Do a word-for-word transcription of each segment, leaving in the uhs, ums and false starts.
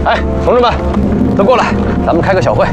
哎，同志们，都过来，咱们开个小会。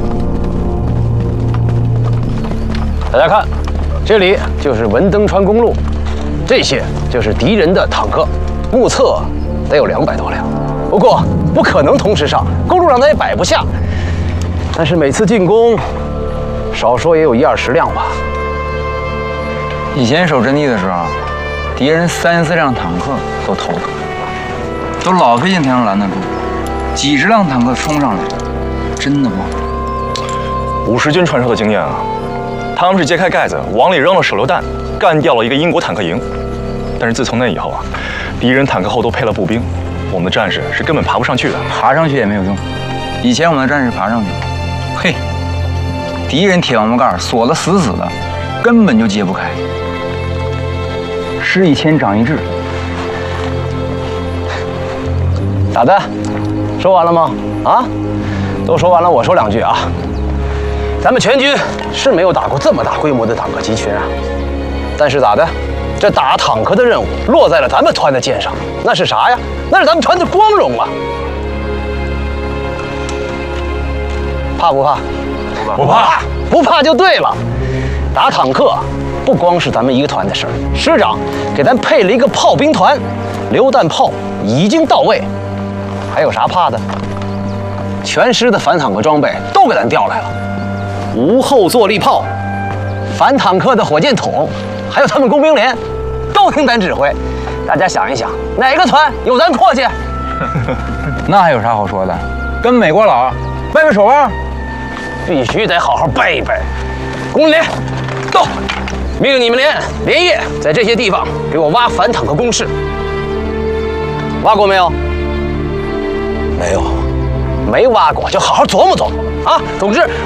大家看，这里就是文登川公路，这些就是敌人的坦克，目测得有两百多辆。不过不可能同时上，公路上它也摆不下。但是每次进攻，少说也有一二十辆吧。 以前守阵地的时候，敌人三四辆坦克都头疼，都老费劲才能拦得住。几十辆坦克冲上来，真的不好。 五十军传授的经验啊，他们是揭开盖子，往里扔了手榴弹，干掉了一个英国坦克营。但是自从那以后啊，敌人坦克后都配了步兵，我们的战士是根本爬不上去的。 爬上去也没有用。以前我们的战士爬上去，嘿，敌人铁王八盖锁得死死的，根本就揭不开。师一千长一智。 咋的？说完了吗？啊，都说完了，我说两句啊。咱们全军是没有打过这么大规模的坦克集群啊，但是咋的？这打坦克的任务落在了咱们团的肩上，那是啥呀？那是咱们团的光荣啊！怕不怕？ 不怕， 不怕就对了。打坦克不光是咱们一个团的事儿，师长给咱配了一个炮兵团，榴弹炮已经到位，还有啥怕的？全师的反坦克装备都给咱调来了，无后坐力炮、反坦克的火箭筒，还有他们工兵连，都听咱指挥。大家想一想，哪个团有咱阔气？ 那还有啥好说的？跟美国佬掰掰手腕， 必须得好好掰一掰。工兵连，到！命令你们连连夜在这些地方给我挖反坦克工事。挖过没有？没有，没挖过就好好琢磨琢磨啊！总之，